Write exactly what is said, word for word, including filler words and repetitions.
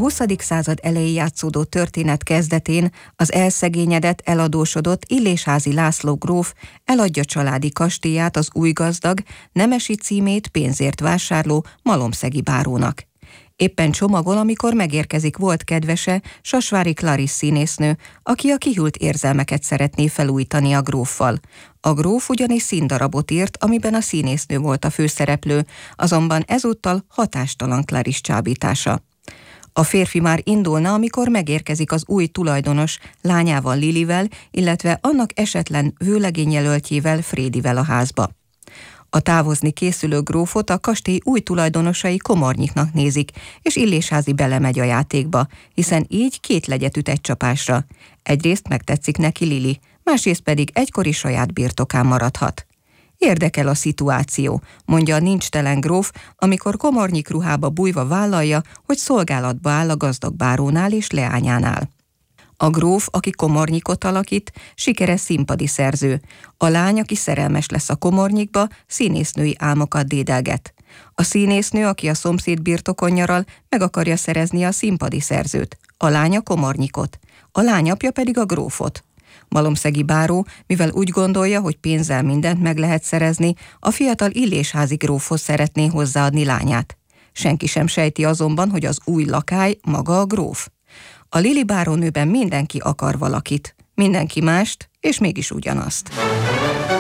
huszadik század elején játszódó történet kezdetén az elszegényedett, eladósodott Illésházy László gróf eladja családi kastélyát az új gazdag, nemesi címét pénzért vásárló malomszegi bárónak. Éppen csomagol, amikor megérkezik volt kedvese, Sasvári Clarice színésznő, aki a kihűlt érzelmeket szeretné felújítani a gróffal. A gróf ugyanis színdarabot írt, amiben a színésznő volt a főszereplő, azonban ezúttal hatástalan Clarice csábítása. A férfi már indulna, amikor megérkezik az új tulajdonos lányával Lilivel, illetve annak esetlen vőlegényjelöltjével Frédivel a házba. A távozni készülő grófot a kastély új tulajdonosai Komornyiknak nézik, és Illésházy belemegy a játékba, hiszen így két legyet üt egy csapásra. Egyrészt megtetszik neki Lili, másrészt pedig egykori saját birtokán maradhat. Érdekel a szituáció, mondja a nincstelen gróf, amikor Komornyik ruhába bújva vállalja, hogy szolgálatba áll a gazdag bárónál és leányánál. A gróf, aki Komornyikot alakít, sikeres színpadi szerző. A lány, aki szerelmes lesz a Komornyikba, színésznői álmokat dédelget. A színésznő, aki a szomszéd birtokon nyaral, meg akarja szerezni a színpadi szerzőt. A lánya Komornyikot. A lány apja pedig a grófot. Malomszegi báró, mivel úgy gondolja, hogy pénzzel mindent meg lehet szerezni, a fiatal Illésházy grófhoz szeretné hozzáadni lányát. Senki sem sejti azonban, hogy az új lakály maga a gróf. A Lili bárónőben mindenki akar valakit, mindenki mást, és mégis ugyanazt.